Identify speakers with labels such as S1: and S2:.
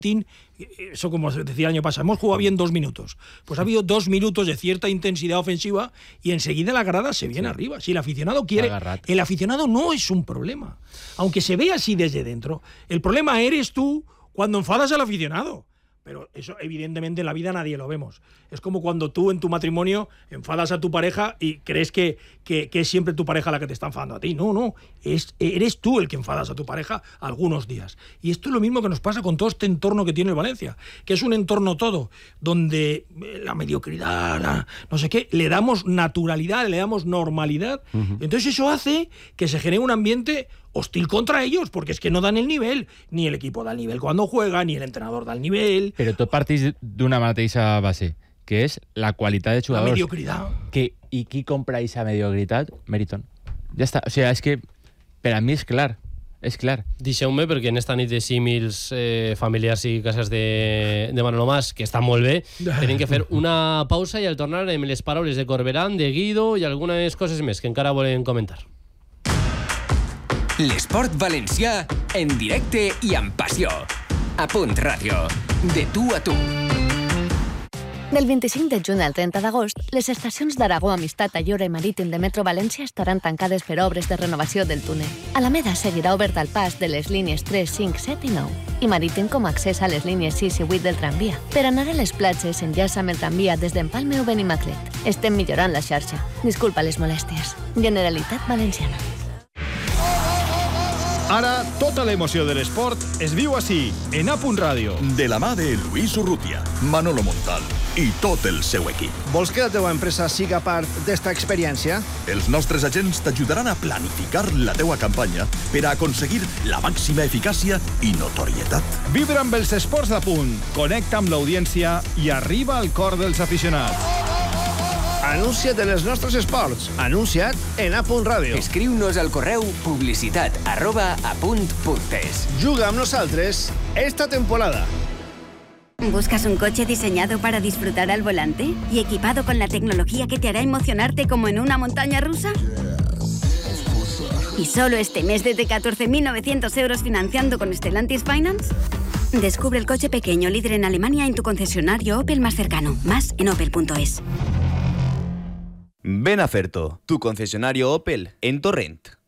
S1: eso como decía el año pasado, hemos jugado bien 2 minutos. Pues ha habido 2 minutos de cierta intensidad ofensiva y enseguida la grada se viene arriba. Si el aficionado quiere, el aficionado no es un problema. Aunque se vea así desde dentro, el problema eres tú cuando enfadas al aficionado. Pero eso, evidentemente, en la vida nadie lo vemos. Es como cuando tú en tu matrimonio enfadas a tu pareja y crees que es siempre tu pareja la que te está enfadando a ti. No. Eres tú el que enfadas a tu pareja algunos días. Y esto es lo mismo que nos pasa con todo este entorno que tiene el Valencia, que es un entorno todo, donde la mediocridad, no sé qué, le damos naturalidad, le damos normalidad. Entonces eso hace que se genere un ambiente hostil contra ellos, porque es que no dan el nivel, ni el equipo da el nivel cuando juega, ni el entrenador da el nivel.
S2: Però tot partís d'una mateixa base, que és la qualitat de jugadors.
S1: La mediocritat.
S2: I qui compra aquesta mediocritat? Meriton. Ja està. O sigui, és que per a mi és clar. És clar.
S3: Deixeu-me, perquè en esta nit de símils familiars i cases de Manolo Mas, que està molt bé, tenim que fer una pausa i al tornar amb les paraules de Corberán, de Guido i algunes coses més que encara volen comentar.
S4: L'esport valencià en directe i amb passió. A Punt Ràdio. De tu a tu.
S5: Del 25 de juny al 30 d'agost, les estacions d'Aragó, Amistat, Ayora i Marítim de Metro València estaran tancades per obres de renovació del túnel. Alameda seguirà obert al pas de les línies 3, 5, 7 i 9 i Marítim com a accés a les línies 6 i 8 del tramvia. Per anar a les platges, enllaça amb el tramvia des d'Empalme o Benimaclet. Estem millorant la xarxa. Disculpa les molèsties. Generalitat Valenciana.
S6: Ara, tota l'emoció de l'esport es viu així, en A Punt Ràdio.
S7: De la mà de Luis Urrutia, Manolo Montal i tot el seu equip.
S8: Vols que la teva empresa siga part d'esta experiència?
S7: Els nostres agents t'ajudaran a planificar la teua campanya per a aconseguir la màxima eficàcia i notorietat.
S6: Vibra amb els esports d'A Punt, connecta amb l'audiència i arriba al cor dels aficionats.
S8: Anuncia't en els nostres esports. Anuncia't en A Punt Ràdio.
S4: Escriu-nos al correu publicitat@apunt.es.
S8: Juga amb nosaltres esta temporada.
S9: ¿Buscas un coche diseñado para disfrutar al volante y equipado con la tecnología que te hará emocionarte como en una montaña rusa? ¿Y solo este mes desde 14.900 euros financiando con Stellantis Finance? Descubre el coche pequeño líder en Alemania en tu concesionario Opel más cercano. Más en opel.es.
S10: Ven a Ferto, tu concesionario Opel en Torrent.